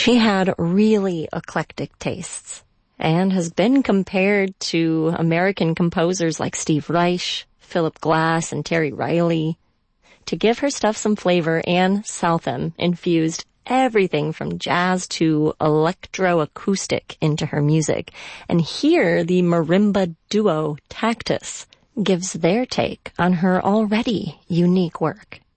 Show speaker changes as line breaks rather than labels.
She had really eclectic tastes and has been compared to American composers like Steve Reich, Philip Glass, and Terry Riley. To give her stuff some flavor, Anne Southam infused everything from jazz to electroacoustic into her music. And here the marimba duo Tactus gives their take on her already unique work.